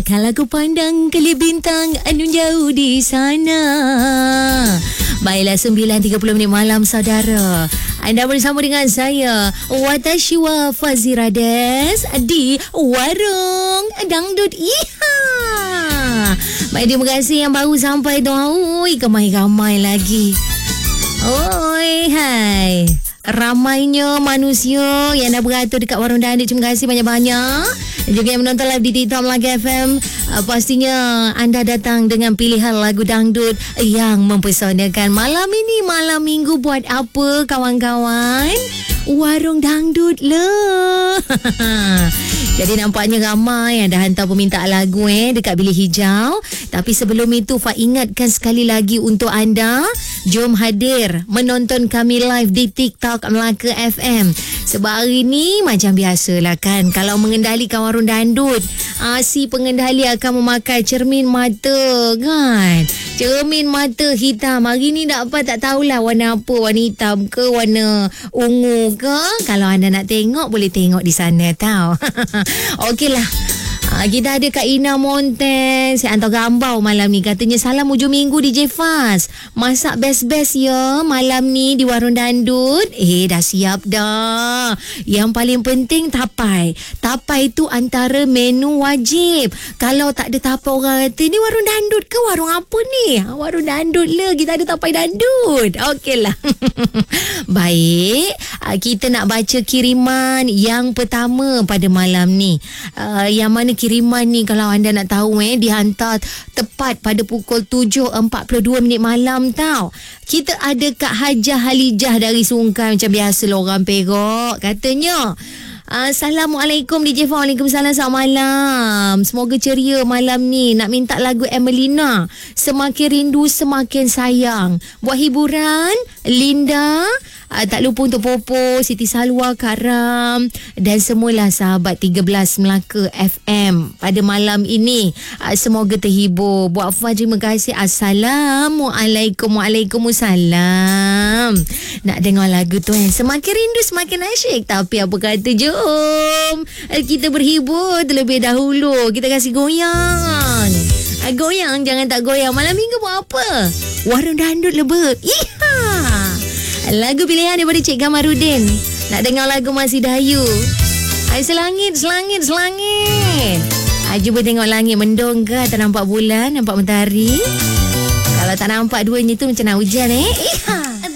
Kalau ku pandang kelip bintang anu jauh di sana. Baiklah, 9.30 malam saudara. Anda bersama dengan saya Watashi wa Fazirades di Warung Dangdut. Iha. Baik, terima kasih yang baru sampai tu. Oi, ramai-ramai lagi. Oi, hai. Ramainya manusia yang dah beratur dekat Warung Dangdut. Terima kasih banyak-banyak. Dan juga yang menonton live di TikTok Melaka FM. Pastinya anda datang dengan pilihan lagu dangdut yang mempesonakan. Malam ini malam minggu buat apa kawan-kawan? Warung dangdut lah. Jadi nampaknya ramai yang dah hantar permintaan lagu dekat bilik hijau. Tapi sebelum itu Fah ingatkan sekali lagi untuk anda, jom hadir menonton kami live di TikTok Melaka FM. Sebab hari ni macam biasalah kan, kalau mengendalikan warung dangdut, si pengendali akan memakai cermin mata kan. Cermin mata hitam. Hari ni dapat tak tahulah warna apa, warna hitam ke warna ungu ke. Kalau anda nak tengok boleh tengok di sana tau. Okeylah. Kita ada Kak Ina Montes. Saya hantar gambar malam ni. Katanya salam hujung minggu DJ Faz. Masak best-best ya malam ni di Warung Dangdut. Dah siap dah. Yang paling penting tapai. Tapai tu antara menu wajib. Kalau tak ada tapai, orang kata ni warung dangdut ke warung apa ni? Warung dangdut lah. Kita ada tapai dangdut. Okeylah. Baik. Kita nak baca kiriman yang pertama pada malam ni. Yang mana kiriman ni kalau anda nak tahu dihantar tepat pada pukul 7.42 malam tau. Kita ada Kak Hajah Halijah dari Sungkai. Macam biasa lah orang Perak. Katanya, Assalamualaikum DJ Fa. Waalaikumsalam, selamat malam. Semoga ceria malam ni. Nak minta lagu Emelina, Semakin Rindu Semakin Sayang. Buat hiburan Linda, tak lupa untuk Popo, Siti Salwa, Karam dan semualah sahabat 13 Melaka FM pada malam ini. Semoga terhibur. Buat Fa, terima kasih. Assalamualaikum. Waalaikumsalam. Nak dengar lagu tu Semakin Rindu Semakin Asyik. Tapi apa kata, jom kita berhibur terlebih dahulu. Kita kasih goyang. Goyang, jangan tak goyang. Malam minggu buat apa? Warung dangdut lebih. Iha. Lagu pilihan daripada Cik Gamarudin. Nak dengar lagu Masih Dayu. Selangit. Cuba tengok langit mendung ke, tak nampak bulan, nampak mentari. Kalau tak nampak duanya tu macam nak hujan Iha.